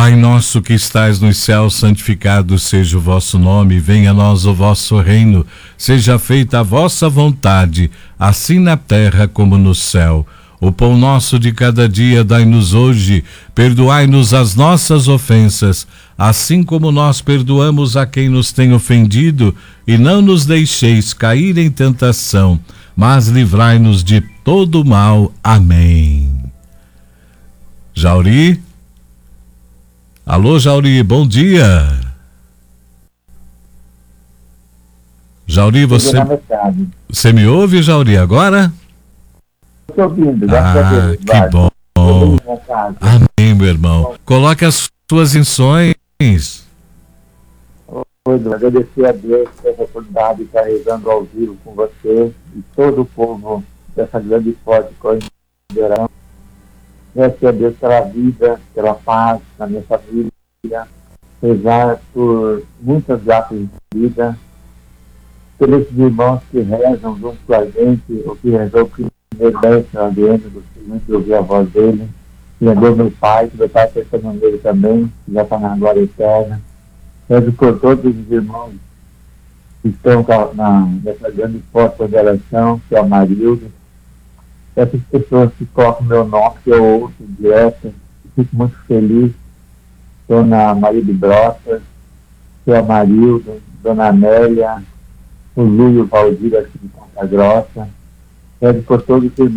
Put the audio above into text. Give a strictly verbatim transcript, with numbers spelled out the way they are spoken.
Pai nosso que estais nos céus, santificado seja o vosso nome, venha a nós o vosso reino, seja feita a vossa vontade, assim na terra como no céu. O pão nosso de cada dia dai-nos hoje, perdoai-nos as nossas ofensas, assim como nós perdoamos a quem nos tem ofendido, e não nos deixeis cair em tentação, mas livrai-nos de todo mal. Amém. Jauri? Alô, Jauri, bom dia. Jauri, você, você me ouve, Jauri, agora? Estou ouvindo, ah, que vai. Bom. Amém, meu irmão. Coloque as suas intenções. Agradecer a Deus pela oportunidade de estar rezando ao vivo com você e todo o povo dessa grande e forte Cordeirão. Agradecer a Deus pela vida, pela paz na minha família, rezar por muitas graças de vida, pelos irmãos que rezam junto com a gente, o que rezou primeiro mestre Adriano, gostei muito de ouvir a voz dele, que lembrou meu pai, que meu pai pensando nele também, que já está na glória eterna. Rezo por todos os irmãos que estão na, nessa grande e forte congregação, que é o Marildo. Essas pessoas que colocam meu nome, que eu ouço direto, fico muito feliz. Dona Maria de Brotas, seu Marildo, Dona Amélia, o Lúcio Valdir aqui de Ponta Grossa. Peço por todos os irmãos